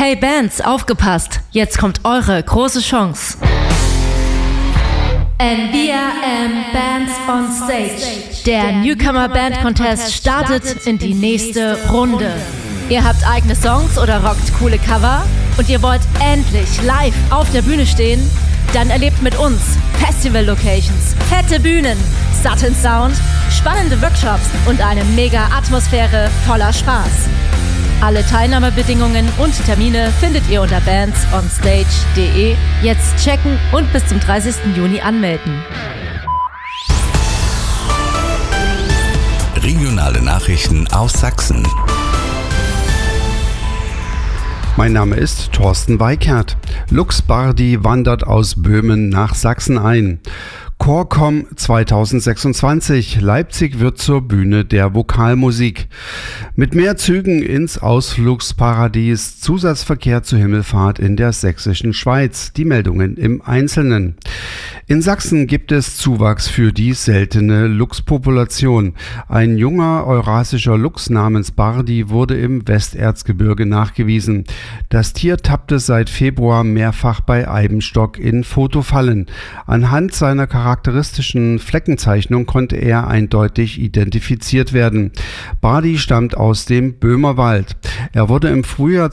Hey Bands, aufgepasst! Jetzt kommt eure große Chance. NVRM Bands on Stage. Der Newcomer Band Contest startet in die nächste Runde. Ihr habt eigene Songs oder rockt coole Cover und ihr wollt endlich live auf der Bühne stehen? Dann erlebt mit uns Festival-Locations, fette Bühnen, satten Sound, spannende Workshops und eine mega Atmosphäre voller Spaß. Alle Teilnahmebedingungen und Termine findet ihr unter bandsonstage.de. Jetzt checken und bis zum 30. Juni anmelden. Regionale Nachrichten aus Sachsen. Mein Name ist Thorsten Weikert. Lux Bardi wandert aus Böhmen nach Sachsen ein. ChorCom 2026. Leipzig wird zur Bühne der Vokalmusik. Mit mehr Zügen ins Ausflugsparadies. Zusatzverkehr zur Himmelfahrt in der sächsischen Schweiz. Die Meldungen im Einzelnen. In Sachsen gibt es Zuwachs für die seltene Luchspopulation. Ein junger eurasischer Luchs namens Bardi wurde im Westerzgebirge nachgewiesen. Das Tier tappte seit Februar mehrfach bei Eibenstock in Fotofallen. Anhand seiner charakteristischen Fleckenzeichnung konnte er eindeutig identifiziert werden. Bardi stammt aus dem Böhmerwald. Er wurde im Frühjahr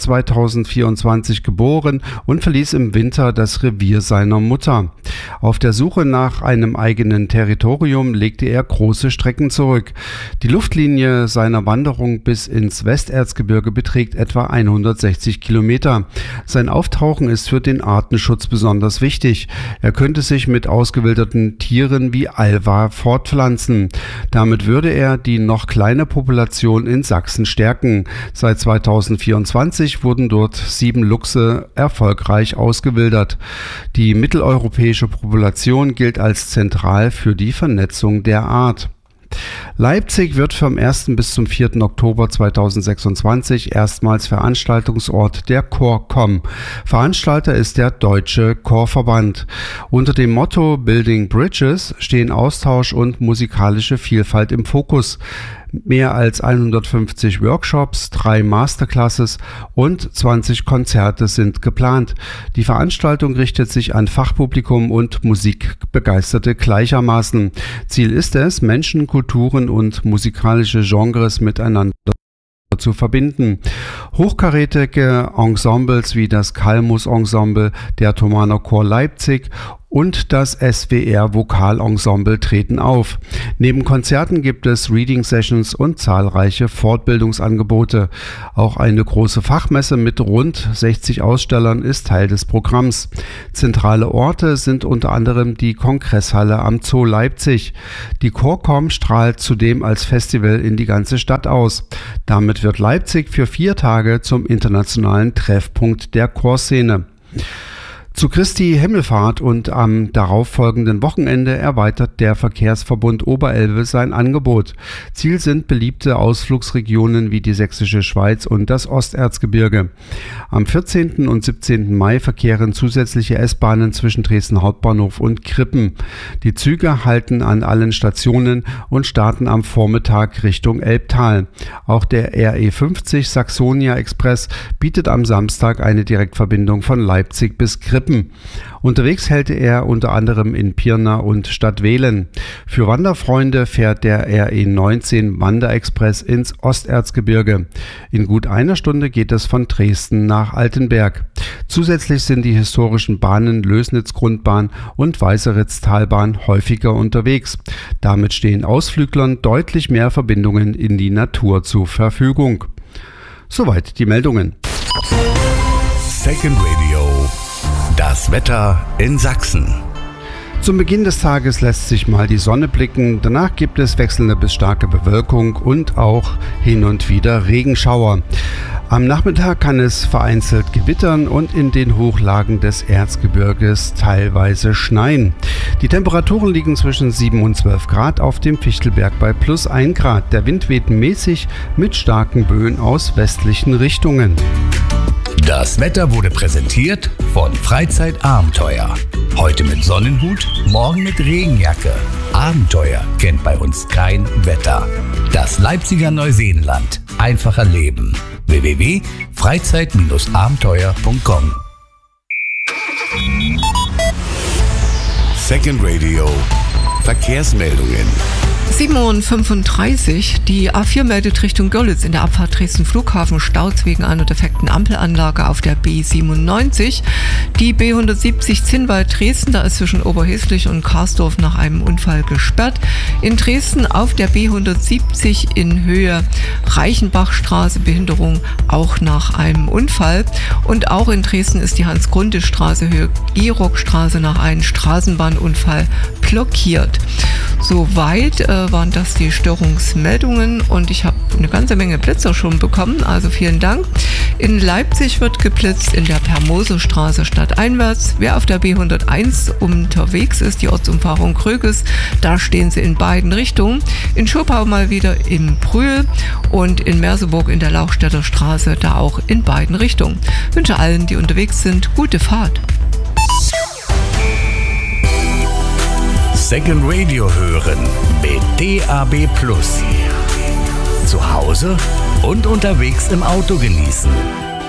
2024 geboren und verließ im Winter das Revier seiner Mutter. Auf der Suche nach einem eigenen Territorium legte er große Strecken zurück. Die Luftlinie seiner Wanderung bis ins Westerzgebirge beträgt etwa 160 Kilometer. Sein Auftauchen ist für den Artenschutz besonders wichtig. Er könnte sich mit ausgewilderten Tieren wie Alva fortpflanzen. Damit würde er die noch kleine Population in Sachsen stärken. Seit 2024 wurden dort 7 Luchse erfolgreich ausgewildert. Die mitteleuropäische Population gilt als zentral für die Vernetzung der Art. Leipzig wird vom 1. bis zum 4. Oktober 2026 erstmals Veranstaltungsort der ChorCom. Veranstalter ist der Deutsche Chorverband. Unter dem Motto Building Bridges stehen Austausch und musikalische Vielfalt im Fokus. Mehr als 150 Workshops, 3 Masterclasses und 20 Konzerte sind geplant. Die Veranstaltung richtet sich an Fachpublikum und Musikbegeisterte gleichermaßen. Ziel ist es, Menschen, Kulturen und musikalische Genres miteinander zu verbinden. Hochkarätige Ensembles wie das Kalmus Ensemble, der Thomaner Chor Leipzig und das SWR Vokalensemble treten auf. Neben Konzerten gibt es Reading Sessions und zahlreiche Fortbildungsangebote. Auch eine große Fachmesse mit rund 60 Ausstellern ist Teil des Programms. Zentrale Orte sind unter anderem die Kongresshalle am Zoo Leipzig. Die ChorCom strahlt zudem als Festival in die ganze Stadt aus. Damit wird Leipzig für 4 Tage zum internationalen Treffpunkt der Chorszene. Zu Christi Himmelfahrt und am darauffolgenden Wochenende erweitert der Verkehrsverbund Oberelbe sein Angebot. Ziel sind beliebte Ausflugsregionen wie die Sächsische Schweiz und das Osterzgebirge. Am 14. und 17. Mai verkehren zusätzliche S-Bahnen zwischen Dresden Hauptbahnhof und Krippen. Die Züge halten an allen Stationen und starten am Vormittag Richtung Elbtal. Auch der RE50 Saxonia Express bietet am Samstag eine Direktverbindung von Leipzig bis Krippen. Unterwegs hält er unter anderem in Pirna und Stadtwehlen. Für Wanderfreunde fährt der RE19 Wanderexpress ins Osterzgebirge. In gut einer Stunde geht es von Dresden nach Altenberg. Zusätzlich sind die historischen Bahnen Lößnitz-Grundbahn und Weißeritz-Talbahn häufiger unterwegs. Damit stehen Ausflüglern deutlich mehr Verbindungen in die Natur zur Verfügung. Soweit die Meldungen. Second Radio. Das Wetter in Sachsen. Zum Beginn des Tages lässt sich mal die Sonne blicken. Danach gibt es wechselnde bis starke Bewölkung und auch hin und wieder Regenschauer. Am Nachmittag kann es vereinzelt gewittern und in den Hochlagen des Erzgebirges teilweise schneien. Die Temperaturen liegen zwischen 7 und 12 Grad auf dem Fichtelberg bei plus 1 Grad. Der Wind weht mäßig mit starken Böen aus westlichen Richtungen. Das Wetter wurde präsentiert von Freizeitabenteuer. Heute mit Sonnenhut, morgen mit Regenjacke. Abenteuer kennt bei uns kein Wetter. Das Leipziger Neuseenland. Einfacher Leben. www.freizeitabenteuer.de freizeit-abenteuer.com. Second Radio Verkehrsmeldungen. 7:35 Uhr. Die A4 meldet Richtung Görlitz in der Abfahrt Dresden Flughafen Staus wegen einer defekten Ampelanlage auf der B97. Die B170 Zinnwald Dresden, da ist zwischen Oberheslich und Karsdorf nach einem Unfall gesperrt. In Dresden auf der B170 in Höhe Reichenbachstraße Behinderung auch nach einem Unfall. Und auch in Dresden ist die Hans-Grunde-Straße Höhe Gerockstraße nach einem Straßenbahnunfall blockiert. Soweit waren das die Störungsmeldungen und ich habe eine ganze Menge Blitzer schon bekommen, also vielen Dank. In Leipzig wird geblitzt in der Per-Mose-Straße stadteinwärts. Wer auf der B101 unterwegs ist, die Ortsumfahrung Kröges, da stehen sie in beiden Richtungen. In Schopau mal wieder in Brühl und in Merseburg in der Lauchstädter Straße, da auch in beiden Richtungen. Ich wünsche allen, die unterwegs sind, gute Fahrt. Second Radio hören mit DAB+. Zu Hause und unterwegs im Auto genießen.